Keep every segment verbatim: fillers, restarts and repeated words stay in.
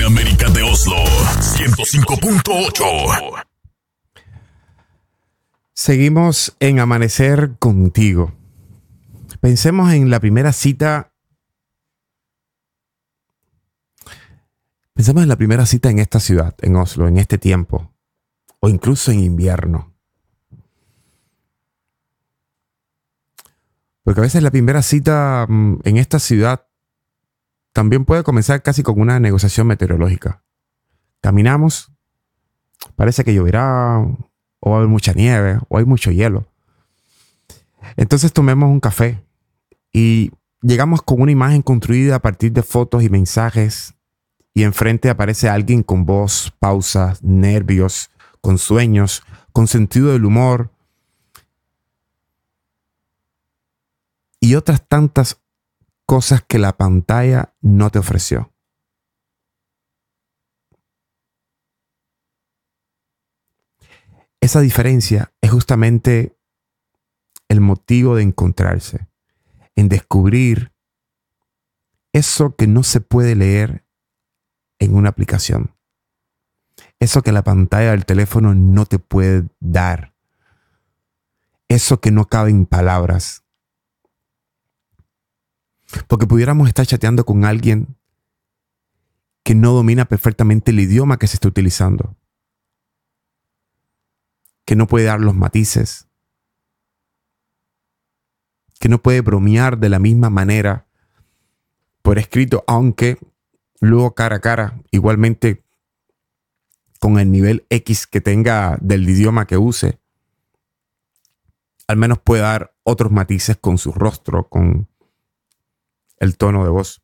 América de Oslo, ciento cinco punto ocho. Seguimos en Amanecer Contigo. Pensemos en la primera cita. Pensemos en la primera cita en esta ciudad, en Oslo, en este tiempo, o incluso en invierno. Porque a veces la primera cita en esta ciudad también puede comenzar casi con una negociación meteorológica. Caminamos, parece que lloverá, o va a haber mucha nieve, o hay mucho hielo. Entonces tomemos un café y llegamos con una imagen construida a partir de fotos y mensajes, y enfrente aparece alguien con voz, pausas, nervios, con sueños, con sentido del humor y otras tantas cosas que la pantalla no te ofreció. Esa diferencia es justamente el motivo de encontrarse, en descubrir eso que no se puede leer en una aplicación, eso que la pantalla del teléfono no te puede dar, eso que no cabe en palabras. Porque pudiéramos estar chateando con alguien que no domina perfectamente el idioma que se está utilizando, que no puede dar los matices, que no puede bromear de la misma manera por escrito, aunque luego cara a cara, igualmente con el nivel X que tenga del idioma que use, al menos puede dar otros matices con su rostro, con el tono de voz.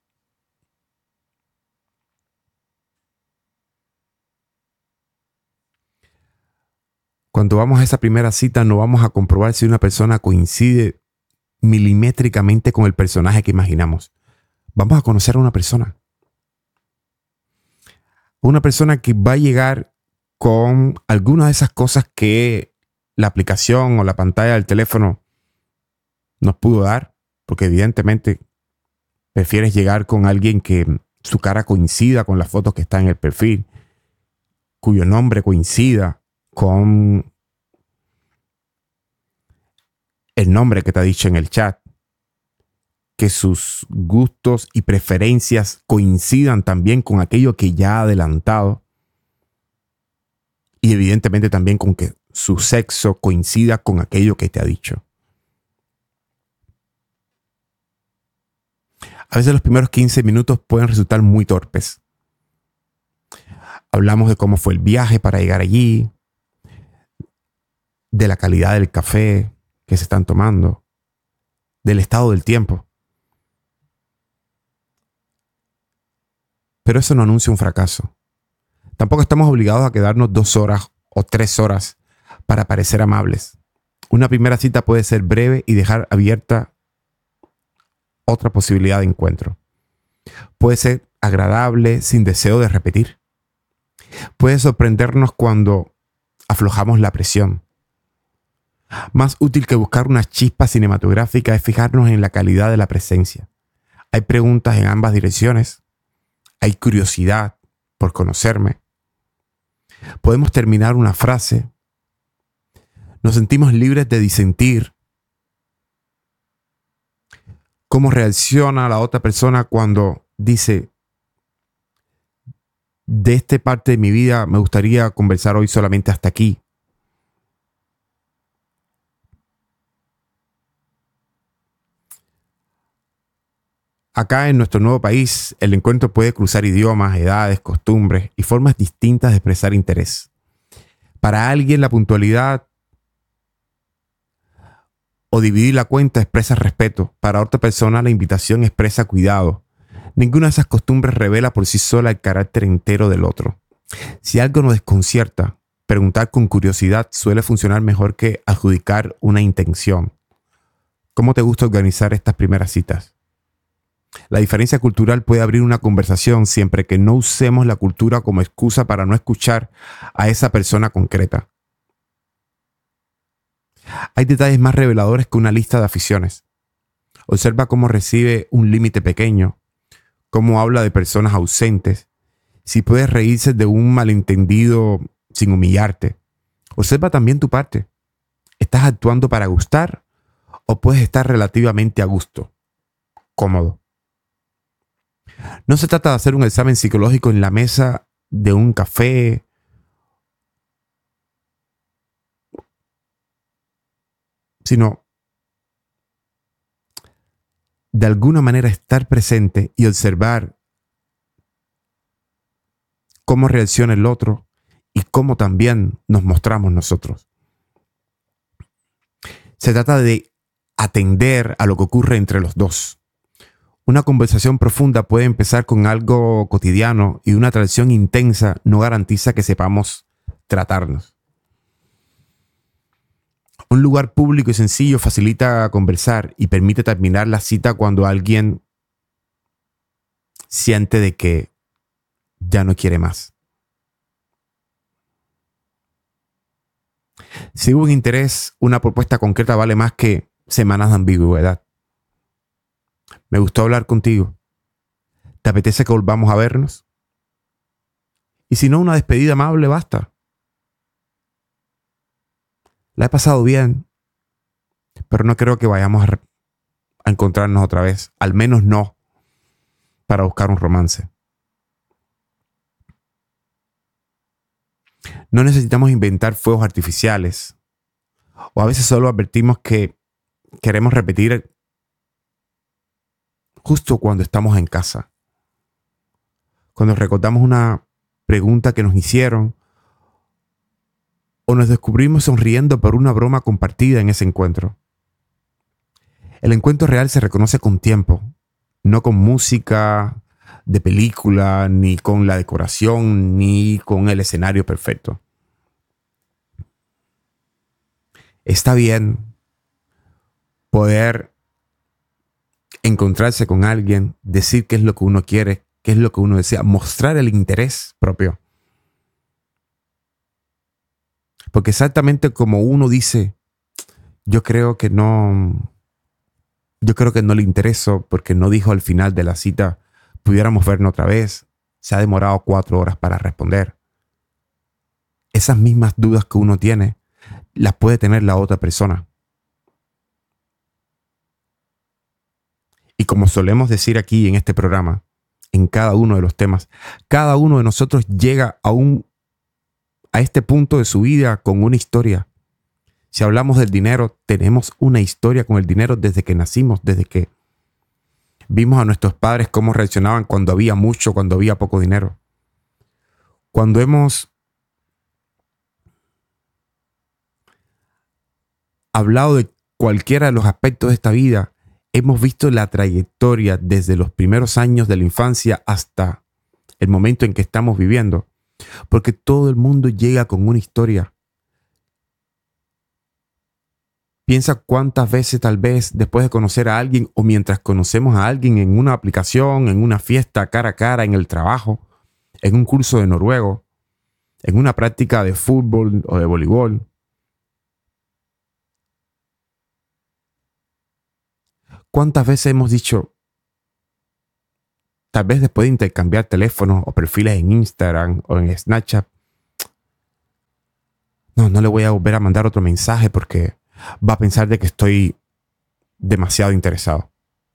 Cuando vamos a esa primera cita no vamos a comprobar si una persona coincide milimétricamente con el personaje que imaginamos. Vamos a conocer a una persona. Una persona que va a llegar con alguna de esas cosas que la aplicación o la pantalla del teléfono nos pudo dar, porque evidentemente prefieres llegar con alguien que su cara coincida con las fotos que está en el perfil, cuyo nombre coincida con el nombre que te ha dicho en el chat, que sus gustos y preferencias coincidan también con aquello que ya ha adelantado, y evidentemente también con que su sexo coincida con aquello que te ha dicho. A veces los primeros quince minutos pueden resultar muy torpes. Hablamos de cómo fue el viaje para llegar allí, de la calidad del café que se están tomando, del estado del tiempo. Pero eso no anuncia un fracaso. Tampoco estamos obligados a quedarnos dos horas o tres horas para parecer amables. Una primera cita puede ser breve y dejar abierta otra posibilidad de encuentro. Puede ser agradable sin deseo de repetir. Puede sorprendernos cuando aflojamos la presión. Más útil que buscar una chispa cinematográfica es fijarnos en la calidad de la presencia. Hay preguntas en ambas direcciones. Hay curiosidad por conocerme. Podemos terminar una frase. Nos sentimos libres de disentir. ¿Cómo reacciona la otra persona cuando dice: de esta parte de mi vida me gustaría conversar hoy solamente hasta aquí? Acá en nuestro nuevo país, el encuentro puede cruzar idiomas, edades, costumbres y formas distintas de expresar interés. Para alguien, la puntualidad o dividir la cuenta expresa respeto. Para otra persona, la invitación expresa cuidado. Ninguna de esas costumbres revela por sí sola el carácter entero del otro. Si algo nos desconcierta, preguntar con curiosidad suele funcionar mejor que adjudicar una intención. ¿Cómo te gusta organizar estas primeras citas? La diferencia cultural puede abrir una conversación siempre que no usemos la cultura como excusa para no escuchar a esa persona concreta. Hay detalles más reveladores que una lista de aficiones. Observa cómo recibe un límite pequeño, cómo habla de personas ausentes, Si puedes reírse de un malentendido sin humillarte. Observa también tu parte. ¿Estás actuando para gustar o puedes estar relativamente a gusto, cómodo? No se trata de hacer un examen psicológico en la mesa de un café sino de alguna manera estar presente y observar cómo reacciona el otro y cómo también nos mostramos nosotros. Se trata de atender a lo que ocurre entre los dos. Una conversación profunda puede empezar con algo cotidiano y una atracción intensa no garantiza que sepamos tratarnos. Un lugar público y sencillo facilita conversar y permite terminar la cita cuando alguien siente de que ya no quiere más. Si hubo un interés, una propuesta concreta vale más que semanas de ambigüedad. Me gustó hablar contigo. ¿Te apetece que volvamos a vernos? Y si no, una despedida amable basta. La he pasado bien, pero no creo que vayamos a, a encontrarnos otra vez. Al menos no para buscar un romance. No necesitamos inventar fuegos artificiales. O a veces solo advertimos que queremos repetir justo cuando estamos en casa. Cuando recordamos una pregunta que nos hicieron o nos descubrimos sonriendo por una broma compartida en ese encuentro. El encuentro real se reconoce con tiempo, no con música de película, ni con la decoración, ni con el escenario perfecto. Está bien poder encontrarse con alguien, decir qué es lo que uno quiere, qué es lo que uno desea, mostrar el interés propio. Porque exactamente como uno dice, yo creo que no, yo creo que no le intereso porque no dijo al final de la cita, pudiéramos vernos otra vez. Se ha demorado cuatro horas para responder. Esas mismas dudas que uno tiene, las puede tener la otra persona. Y como solemos decir aquí en este programa, en cada uno de los temas, cada uno de nosotros llega a un a este punto de su vida con una historia. Si hablamos del dinero, tenemos una historia con el dinero desde que nacimos, desde que vimos a nuestros padres cómo reaccionaban cuando había mucho, cuando había poco dinero. Cuando hemos hablado de cualquiera de los aspectos de esta vida, hemos visto la trayectoria desde los primeros años de la infancia hasta el momento en que estamos viviendo. Porque todo el mundo llega con una historia. Piensa cuántas veces tal vez después de conocer a alguien o mientras conocemos a alguien en una aplicación, en una fiesta cara a cara, en el trabajo, en un curso de noruego, en una práctica de fútbol o de voleibol. ¿Cuántas veces hemos dicho, tal vez después de intercambiar teléfonos o perfiles en Instagram o en Snapchat, no, no le voy a volver a mandar otro mensaje porque va a pensar de que estoy demasiado interesado?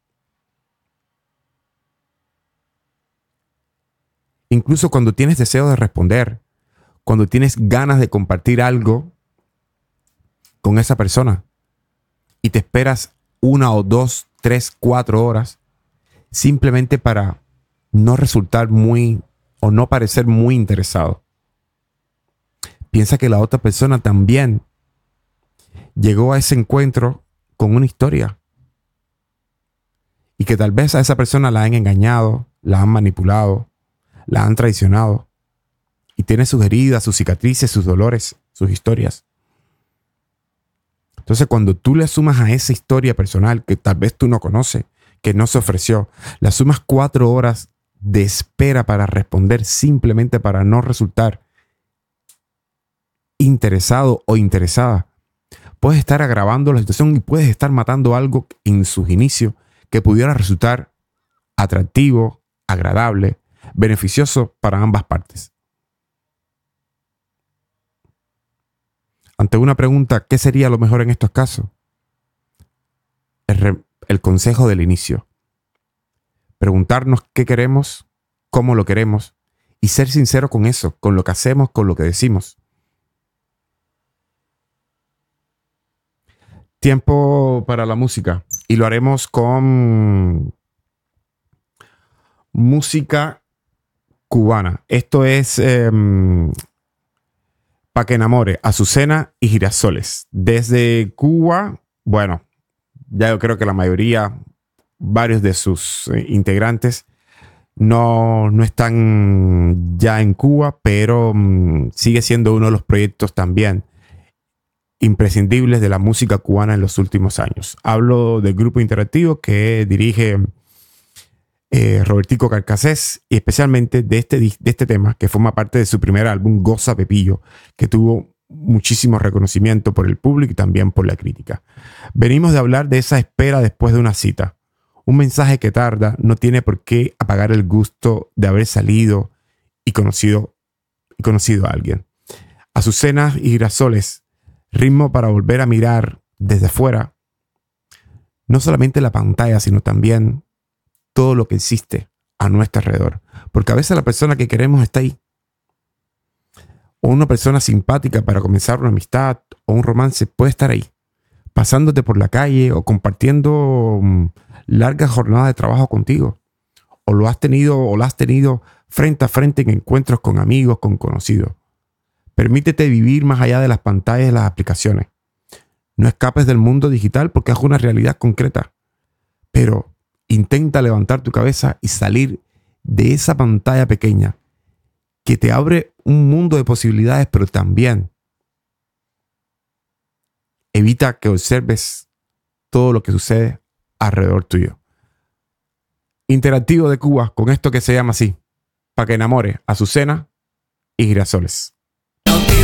Incluso cuando tienes deseo de responder, cuando tienes ganas de compartir algo con esa persona y te esperas una o dos, tres, cuatro horas simplemente para no resultar muy o no parecer muy interesado. Piensa que la otra persona también llegó a ese encuentro con una historia y que tal vez a esa persona la han engañado, la han manipulado, la han traicionado y tiene sus heridas, sus cicatrices, sus dolores, sus historias. Entonces, cuando tú le sumas a esa historia personal que tal vez tú no conoces, que no se ofreció, le sumas cuatro horas de espera para responder simplemente para no resultar interesado o interesada, puedes estar agravando la situación y puedes estar matando algo en sus inicios que pudiera resultar atractivo, agradable, beneficioso para ambas partes. Ante una pregunta, ¿qué sería lo mejor en estos casos? El, re- el consejo del inicio. Preguntarnos qué queremos, cómo lo queremos y ser sincero con eso, con lo que hacemos, con lo que decimos. Tiempo para la música y lo haremos con música cubana. Esto es eh, Pa' que enamore, Azucena y Girasoles. Desde Cuba, bueno, ya yo creo que la mayoría, varios de sus eh, integrantes no, no están ya en Cuba, pero mm, sigue siendo uno de los proyectos también imprescindibles de la música cubana en los últimos años. Hablo del grupo interactivo que dirige eh, Robertico Carcasés y especialmente de este, de este tema que forma parte de su primer álbum Goza Pepillo, que tuvo muchísimo reconocimiento por el público y también por la crítica. Venimos de hablar de esa espera después de una cita. Un mensaje que tarda no tiene por qué apagar el gusto de haber salido y conocido, y conocido a alguien. Azucenas y Girasoles, ritmo para volver a mirar desde fuera, no solamente la pantalla, sino también todo lo que existe a nuestro alrededor. Porque a veces la persona que queremos está ahí. O una persona simpática para comenzar una amistad o un romance puede estar ahí, pasándote por la calle o compartiendo um, largas jornadas de trabajo contigo. O lo has tenido o lo has tenido frente a frente en encuentros con amigos, con conocidos. Permítete vivir más allá de las pantallas y las aplicaciones. No escapes del mundo digital porque es una realidad concreta. Pero intenta levantar tu cabeza y salir de esa pantalla pequeña que te abre un mundo de posibilidades, pero también evita que observes todo lo que sucede alrededor tuyo. Interactivo de Cuba con esto que se llama así, Pa' que enamore, Azucena y Girasoles.